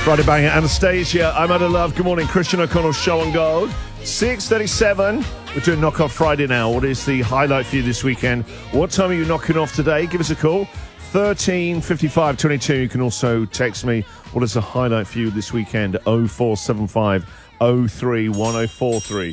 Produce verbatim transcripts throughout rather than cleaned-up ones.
Friday banger, Anastasia. I'm out of love. Good morning, Christian O'Connell show on Gold. six thirty-seven. We're doing Knock Off Friday now. What is the highlight for you this weekend? What time are you knocking off today? Give us a call. thirteen fifty-five twenty-two. You can also text me. What is the highlight for you this weekend? oh four seven five oh three one oh four three.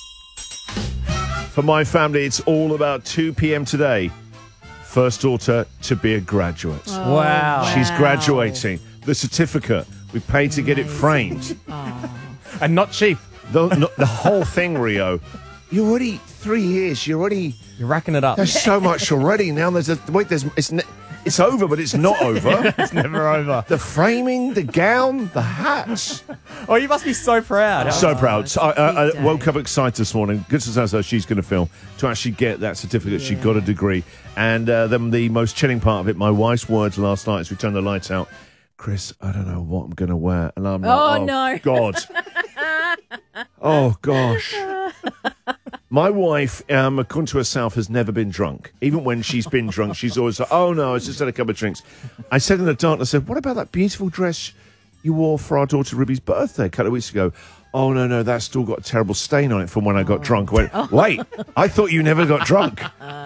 For my family, it's all about two p.m. today. First daughter to be a graduate. Oh, wow. She's graduating. The certificate. We paid to get it framed. Oh. And not cheap. The, no, the whole thing, Rio. You're already three years. You're already... You're racking it up. There's so much already. Now there's a... Wait, there's... It's, ne- it's over, but it's not over. It's never over. The framing, the gown, the hats. Oh, you must be so proud. So Oh, proud. it's So a I, big I day. woke up excited this morning. Good to say so she's going to film to actually get that certificate. She got a degree. And uh, then the most chilling part of it, my wife's words last night as we turned the lights out. Chris, I don't know what I'm going to wear. And I'm like, Oh, oh, no. God. Oh, gosh. My wife, um, according to herself, has never been drunk. Even when she's been drunk, she's always like, oh, no, I just had a couple of drinks. I said in the dark, I said, what about that beautiful dress you wore for our daughter Ruby's birthday a couple of weeks ago? Oh, no, no, that's still got a terrible stain on it from when I got Oh. drunk. I went, wait, I thought you never got drunk.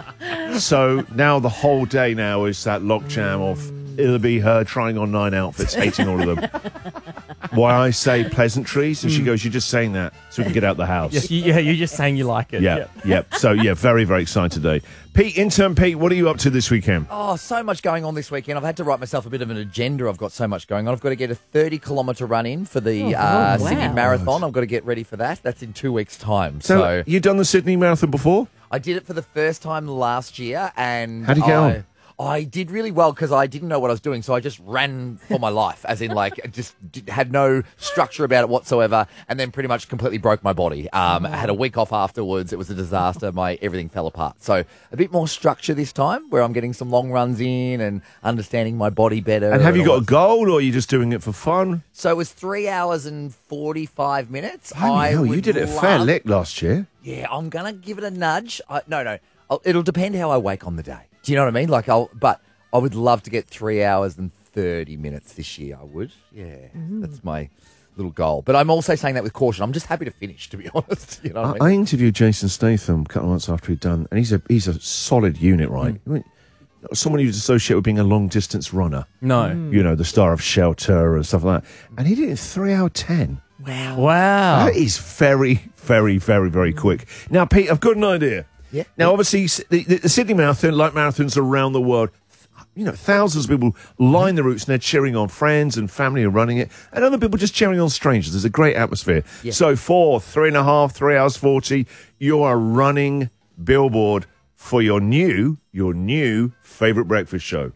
So now the whole day now is that logjam of it'll be her trying on nine outfits, hating all of them. Why I say pleasantries, and she goes, you're just saying that so we can get out the house. Yes, you, yeah, you're just saying you like it. Yeah, yeah. So, yeah, very, very excited today. Pete, intern Pete, what are you up to this weekend? Oh, so much going on this weekend. I've had to write myself a bit of an agenda. I've got so much going on. I've got to get a thirty kilometre run in for the Oh, uh, wow. Sydney Marathon. I've got to get ready for that. That's in two weeks' time. So, So, you done the Sydney Marathon before? I did it for the first time last year. And How'd you get I, on? I did really well because I didn't know what I was doing. So I just ran for my life, as in like just did, had no structure about it whatsoever. And then pretty much completely broke my body. Um, I had a week off afterwards. It was a disaster. My everything fell apart. So a bit more structure this time where I'm getting some long runs in and understanding my body better. And have you all got a that. goal, or are you just doing it for fun? So it was three hours and forty-five minutes. Bloody hell, you would did it a fair love- lick last year. Yeah, I'm gonna give it a nudge. I, no, no, I'll, it'll depend how I wake on the day. Do you know what I mean? Like, I'll, but I would love to get three hours and thirty minutes this year. I would. Yeah, that's my little goal. But I'm also saying that with caution. I'm just happy to finish, to be honest. You know what I, I, I mean? interviewed Jason Statham a couple of months after he'd done, and he's a he's a solid unit, right? I mean, someone you'd associate with being a long distance runner. No. You know, the star of Shelter and stuff like that. And he did it in three hour ten. Wow. That is very, very, very, very quick. Now, Pete, I've got an idea. Yeah. Now, obviously, s- the, the, the Sydney Marathon, like marathons around the world, you know, thousands of people line the routes and they're cheering on friends and family who are running it, and other people just cheering on strangers. There's a great atmosphere. Yeah. So, for three and a half, three hours forty, you are running billboard for your new, your new favourite breakfast show.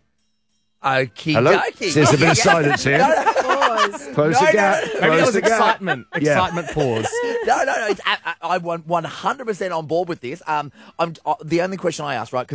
Okie Hello? dokie. There's a bit of silence here. Pause. Close No, the gap. no, no. Maybe Close that was the gap. excitement. Yeah. Excitement pause. No, no, no. It's, I, I, I'm one hundred percent on board with this. Um, I'm uh, the only question I asked, right?